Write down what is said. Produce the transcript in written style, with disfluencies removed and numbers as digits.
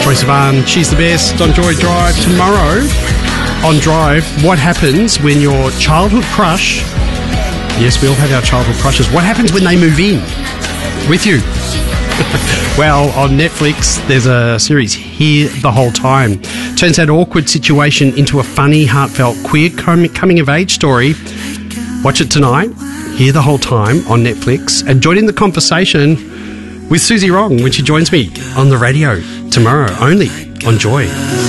Troye Sivan, she's the best on Joy Drive. Tomorrow on Drive, what happens when your childhood crush, yes, we all have our childhood crushes, what happens when they move in with you? Well, on Netflix, there's a series, Here the Whole Time. Turns that awkward situation into a funny, heartfelt, queer coming-of-age story. Watch it tonight, Here the Whole Time on Netflix, and join in the conversation with Susie Wrong when she joins me on the radio tomorrow, only on Joy.